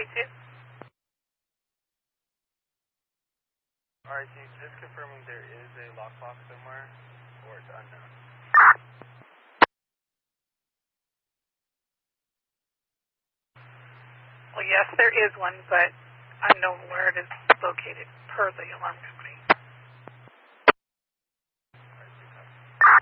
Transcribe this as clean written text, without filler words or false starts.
2. Alright, just confirming there is a lockbox somewhere, or it's unknown. Well, yes, there is one, but unknown where it is located per the alarm company.